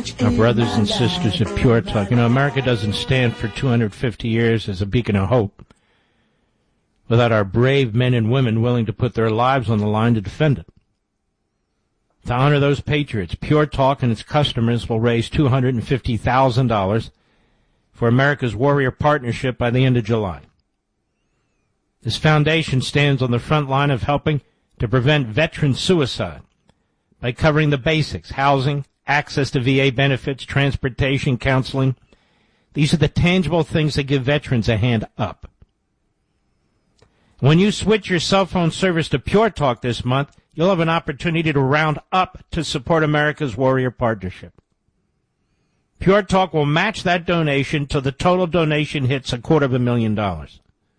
Our brothers and sisters of Pure Talk. You know, America doesn't stand for 250 years as a beacon of hope without our brave men and women willing to put their lives on the line to defend it. To honor those patriots, Pure Talk and its customers will raise $250,000 for America's Warrior Partnership by the end of July. This foundation stands on the front line of helping to prevent veteran suicide by covering the basics: housing, access to VA benefits, transportation, counseling. These are the tangible things that give veterans a hand up. When you switch your cell phone service to Pure Talk this month, you'll have an opportunity to round up to support America's Warrior Partnership. Pure Talk will match that donation till the total donation hits $250,000.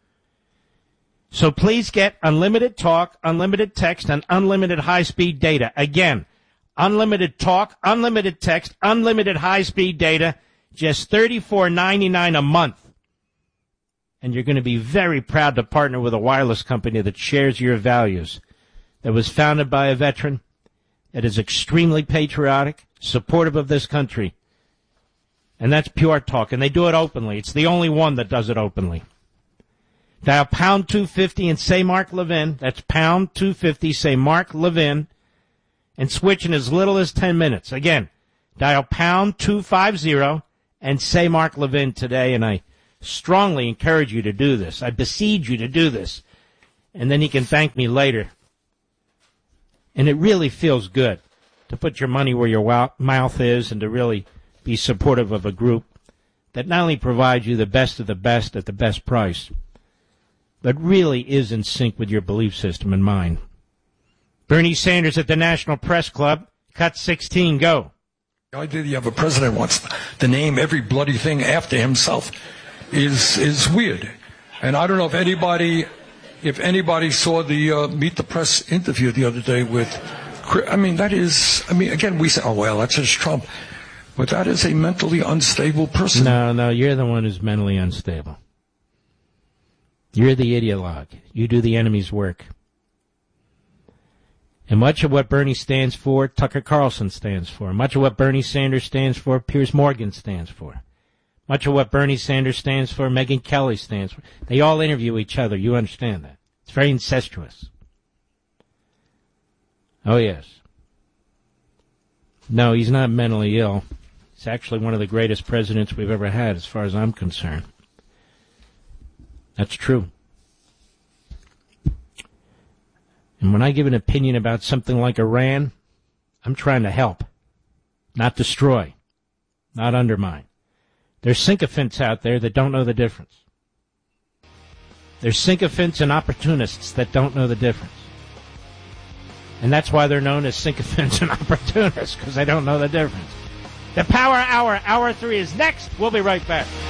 So please get unlimited talk, unlimited text, and unlimited high-speed data. Again, unlimited talk, unlimited text, unlimited high-speed data, just $34.99 a month. And you're going to be very proud to partner with a wireless company that shares your values, that was founded by a veteran, that is extremely patriotic, supportive of this country. And that's Pure Talk, and they do it openly. It's the only one that does it openly. Dial pound 250 and say Mark Levin. That's pound 250, say Mark Levin, and switch in as little as 10 minutes. Again, dial pound 250 and say Mark Levin today, and I strongly encourage you to do this. I besiege you to do this, and then you can thank me later. And it really feels good to put your money where your mouth is and to really be supportive of a group that not only provides you the best of the best at the best price, but really is in sync with your belief system and mine. Bernie Sanders at the National Press Club. Cut 16, go. The idea that you have a president who wants to name every bloody thing after himself is weird. And I don't know if anybody saw the Meet the Press interview the other day with, again, we say, oh, well, that's just Trump. But that is a mentally unstable person. No, you're the one who's mentally unstable. You're the ideologue. You do the enemy's work. And much of what Bernie stands for, Tucker Carlson stands for. Much of what Bernie Sanders stands for, Piers Morgan stands for. Much of what Bernie Sanders stands for, Megyn Kelly stands for. They all interview each other. You understand that. It's very incestuous. Oh, yes. No, he's not mentally ill. He's actually one of the greatest presidents we've ever had, as far as I'm concerned. That's true. And when I give an opinion about something like Iran, I'm trying to help, not destroy, not undermine. There's sycophants out there that don't know the difference. There's sycophants and opportunists that don't know the difference. And that's why they're known as sycophants and opportunists, because they don't know the difference. The Power Hour, Hour 3 is next. We'll be right back.